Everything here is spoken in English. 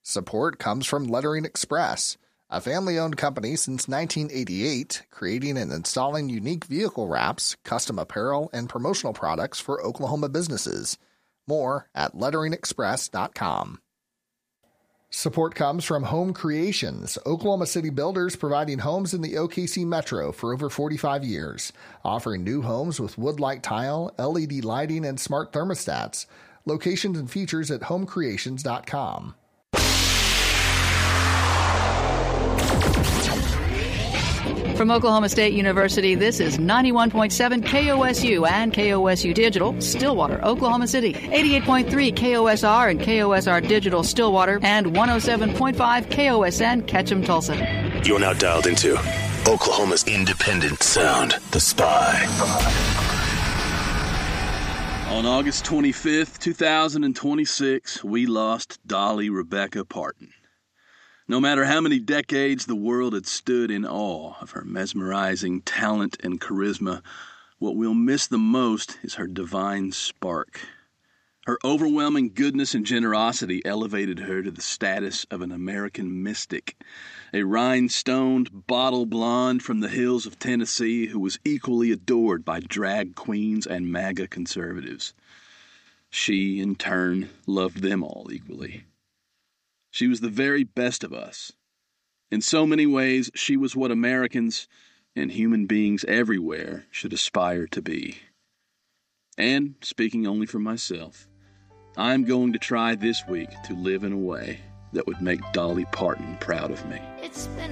Support comes from Lettering Express, a family-owned company since 1988, creating and installing unique vehicle wraps, custom apparel, and promotional products for Oklahoma businesses. More at letteringexpress.com. Support comes from Home Creations, Oklahoma City builders providing homes in the OKC Metro for over 45 years, offering new homes with wood-like tile, LED lighting, and smart thermostats. Locations and features at homecreations.com. From Oklahoma State University, this is 91.7 KOSU and KOSU Digital, Stillwater, Oklahoma City, 88.3 KOSR and KOSR Digital, Stillwater, and 107.5 KOSN, Ketchum, Tulsa. You're now dialed into Oklahoma's independent sound, The Spy. On August 25th, 2026, we lost Dolly Rebecca Parton. No matter how many decades the world had stood in awe of her mesmerizing talent and charisma, what we'll miss the most is her divine spark. Her overwhelming goodness and generosity elevated her to the status of an American mystic, a rhinestoned bottle blonde from the hills of Tennessee who was equally adored by drag queens and MAGA conservatives. She, in turn, loved them all equally. She was the very best of us. In so many ways, she was what Americans and human beings everywhere should aspire to be. And, speaking only for myself, I'm going to try this week to live in a way that would make Dolly Parton proud of me.